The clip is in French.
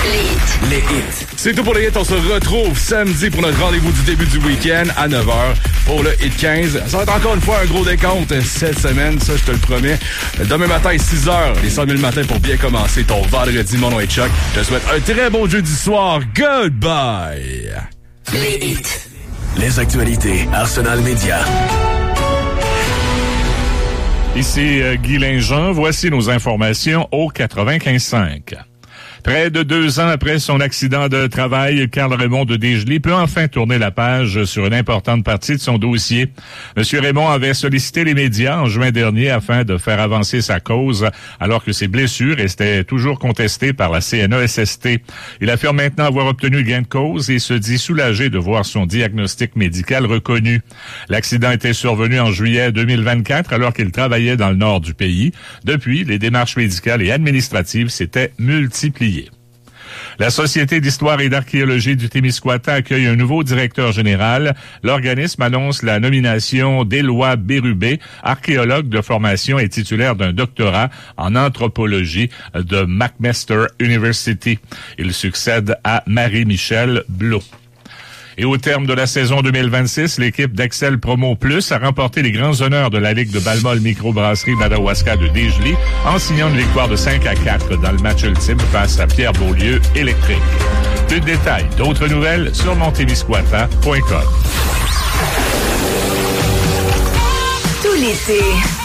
Les hits. C'est tout pour les hits. On se retrouve samedi pour notre rendez-vous du début du week-end à 9h pour le Hit 15. Ça va être encore une fois un gros décompte cette semaine, ça je te le promets. Demain matin, 6h, les 100 000 matin pour bien commencer ton vendredi. Mon nom est Chuck. Je te souhaite un très bon jeudi soir. Goodbye. Les hits. Les actualités Arsenal Média. Ici Guy Linjean, voici nos informations au 95.5. Près de 2 ans après son accident de travail, Carl Raymond de Desjely peut enfin tourner la page sur une importante partie de son dossier. Monsieur Raymond avait sollicité les médias en juin dernier afin de faire avancer sa cause, alors que ses blessures restaient toujours contestées par la CNESST. Il affirme maintenant avoir obtenu gain de cause et se dit soulagé de voir son diagnostic médical reconnu. L'accident était survenu en juillet 2024 alors qu'il travaillait dans le nord du pays. Depuis, les démarches médicales et administratives s'étaient multipliées. La Société d'histoire et d'archéologie du Témiscouata accueille un nouveau directeur général. L'organisme annonce la nomination d'Éloi Bérubé, archéologue de formation et titulaire d'un doctorat en anthropologie de McMaster University. Il succède à Marie-Michel Blot. Et au terme de la saison 2026, l'équipe d'Excel Promo Plus a remporté les grands honneurs de la Ligue de Balmol Microbrasserie Madawaska de Desjely en signant une victoire de 5-4 dans le match ultime face à Pierre Beaulieu Électrique. Plus de détails, d'autres nouvelles sur montémiscouata.com. Tout l'été,